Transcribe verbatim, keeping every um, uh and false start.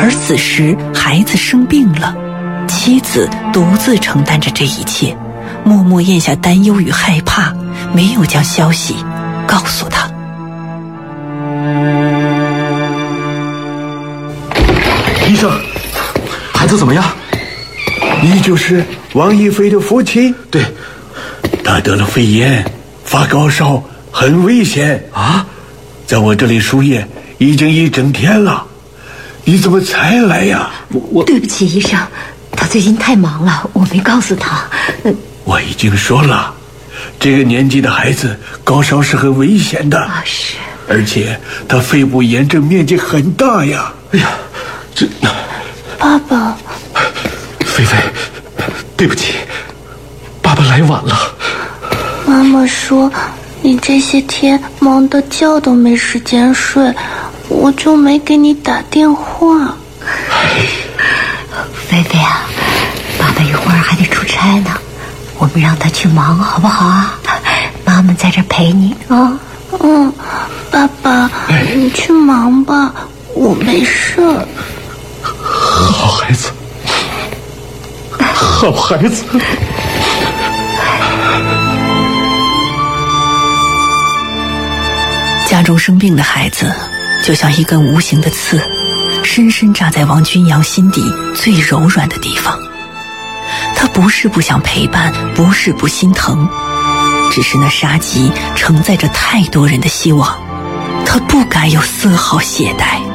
而此时孩子生病了，妻子独自承担着这一切，默默咽下担忧与害怕，没有将消息告诉他。 医生，孩子怎么样？ 你就是王一飞的父亲？ 对， 他得了肺炎，发高烧，很危险啊！ 在我这里输液已经一整天了，你怎么才来呀？ 我我对不起，医生，他最近太忙了，我没告诉他。呃、 我已经说了，这个年纪的孩子高烧是很危险的啊，是， 而且他肺部炎症面积很大呀。 哎呀，这爸爸， 菲菲，对不起，爸爸来晚了。 妈妈说你这些天忙得觉都没时间睡，我就没给你打电话。 菲菲啊，爸爸一会儿还得出差呢，我们让他去忙好不好啊？妈妈在这陪你啊。 嗯，爸爸，你去忙吧，我没事。 好孩子，好孩子。 家中生病的孩子就像一根无形的刺，深深扎在王君阳心底最柔软的地方。他不是不想陪伴，不是不心疼，只是那杀机承载着太多人的希望，他不敢有丝毫懈怠。